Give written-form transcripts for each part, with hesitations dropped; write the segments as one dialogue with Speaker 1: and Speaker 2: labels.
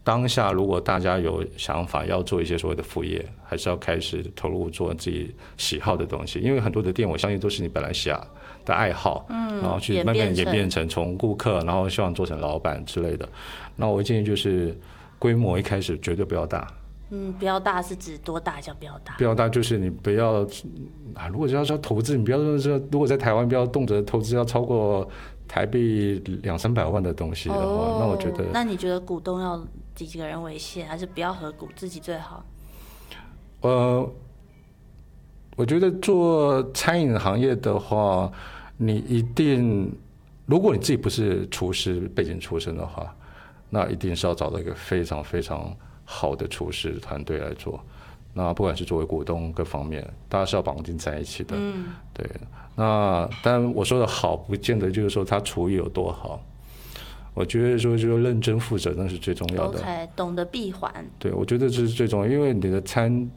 Speaker 1: 当下如果大家有想法要做一些所谓的副业，还是要开始投入做自己喜好的东西，因为很多的店我相信都是你本来喜的爱好，然后去慢慢演变成从顾客，然后希望做成老板之类的。那我建议就是规模一开始绝对不要大。
Speaker 2: 不要大是指多大叫不要大？
Speaker 1: 不要大就是你不要如果要投资，你不要说如果在台湾不要动辄投资要超过台币200-300万的东西的话，那我觉得，
Speaker 2: 那你觉得股东要几个人为限，还是不要合股自己最好？
Speaker 1: 我觉得做餐饮行业的话，你一定，如果你自己不是厨师背景出身的话，那一定是要找到一个非常非常好的厨师团队来做。那不管是作为股东各方面，大家是要绑定在一起的。对。那但我说的好，不见得就是说他厨艺有多好。我觉得说就认真负责那是最重要的。
Speaker 2: OK， 懂得闭环。对，
Speaker 1: 我觉得这是最重要，因为你的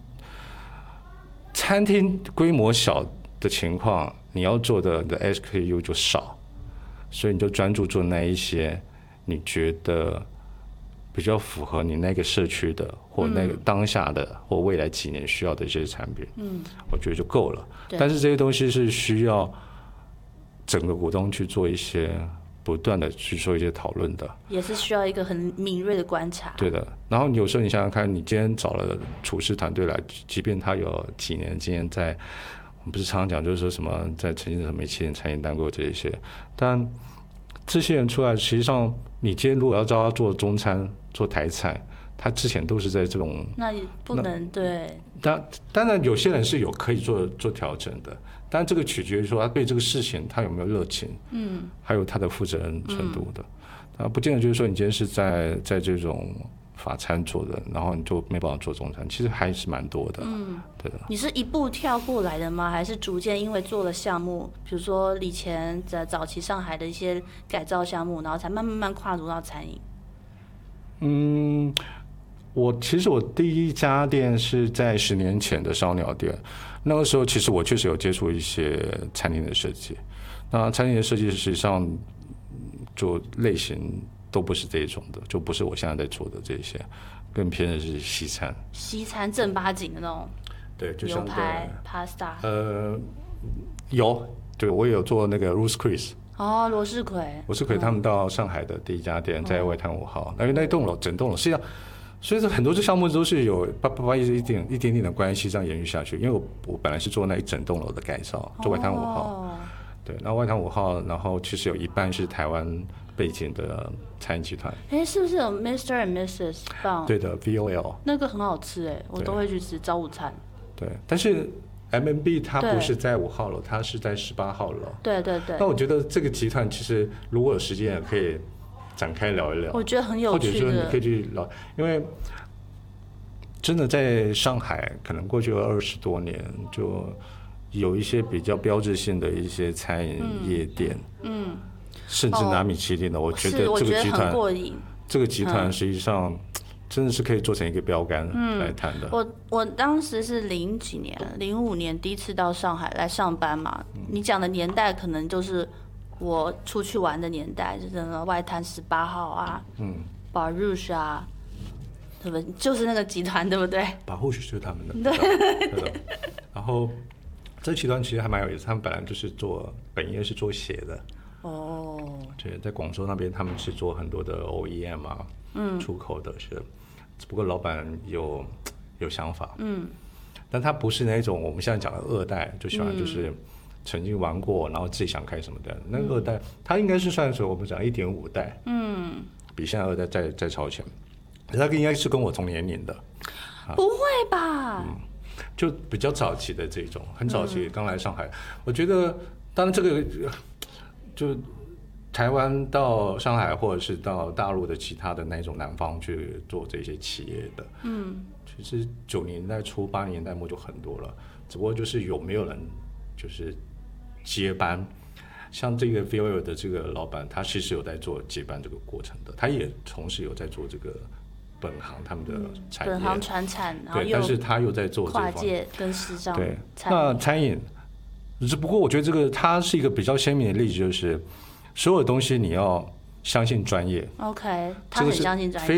Speaker 1: 餐厅规模小的情况，你要做的 SKU 就少，所以你就专注做那一些你觉得比较符合你那个社区的，或那个当下的，或未来几年需要的一些产品，我觉得就够了。但是这些东西是需要整个股东去做一些不断的去做一些讨论的，也
Speaker 2: 是需要一个很敏锐的观察。
Speaker 1: 对的。然后有时候你想想看，你今天找了厨师团队来，即便他有几年经验在，我们不是常常讲就是说什么在曾经什么米其林餐饮当过这一些，但这些人出来，实际上你今天如果要叫他做中餐、做台菜，他之前都是在这种，
Speaker 2: 那也不能对。
Speaker 1: 当然有些人是有可以做调整的，但这个取决于说他对这个事情他有没有热情，还有他的负责任程度的。不见得就是说你今天是在这种法餐做的，然后你就没办法做中餐，其实还是蛮多的。对的。你
Speaker 2: 是一步跳过来的吗？还是逐渐因为做了项目，比如说以前在早期上海的一些改造项目，然后才慢慢跨入到餐饮？
Speaker 1: 其实我第一家店是在10年前的烧鸟店，那个时候其实我确实有接触一些餐厅的设计。那餐厅的设计实际上就类型都不是这一种的，就不是我现在在做的这些，更偏的是西餐。
Speaker 2: 西餐正八经的那种，
Speaker 1: 对，就像
Speaker 2: 牛排、pasta。
Speaker 1: 对，我也有做那个 Ruth's Chris。
Speaker 2: 罗世奎
Speaker 1: 他们到上海的第一家店在外滩5号，因为那栋楼整栋楼实际上。所以说很多这项目都是有一点点的关系这样延续下去，因为我本来是做那一整栋楼的改造，做外滩5号。对，那外滩5号，然后其实有一半是台湾背景的餐饮集团。
Speaker 2: 是不是有 Mr. and Mrs. 棒？
Speaker 1: 对的 ，VOL
Speaker 2: 那个很好吃我都会去吃早午餐。
Speaker 1: 对，但是 M&B 它不是在5号楼，它是在18号楼。
Speaker 2: 对。
Speaker 1: 那我觉得这个集团其实如果有时间也可以展开聊一聊，
Speaker 2: 我觉得很有趣的，
Speaker 1: 或者说你可以去聊，因为真的在上海，可能过去20多年，就有一些比较标志性的一些餐饮夜店，甚至拿米其林的，我觉得这个集团，这个集团实际上真的是可以做成一个标杆来谈的。
Speaker 2: 我当时是05年第一次到上海来上班嘛，你讲的年代可能就是我出去玩的年代，就是外滩18号啊，Baruch 啊，对不对？就是那个集团，对不对
Speaker 1: ？Baruch 就是他们的。对。然后这集团其实还蛮有意思，他们本来就是本业是做鞋的。对，在广州那边他们是做很多的 OEM 啊，出口的是，只不过老板有想法，但他不是那种我们现在讲的二代，就喜欢就是曾经玩过，然后自己想开什么的。那个二代，他应该是算是我们讲1.5代，比现在二代再超前。他应该是跟我同年龄的。
Speaker 2: 不会吧？
Speaker 1: 就比较早期的这种，很早期刚来上海。我觉得，当然这个就台湾到上海，或者是到大陆的其他的那种南方去做这些企业的，其实90年代初、80年代末就很多了，只不过就是有没有人就是接班。像这个 VOL 的这个老板，他其实有在做接班这个过程的，他也同时有在做这个本行他们的产业，
Speaker 2: 本行传产，然后
Speaker 1: 对，但是他又在做这
Speaker 2: 跨界跟时尚。
Speaker 1: 对，那餐饮，只不过我觉得这个它是一个比较鲜明的例子，就是所有东西你要相信专业。
Speaker 2: OK， 他很相信专业，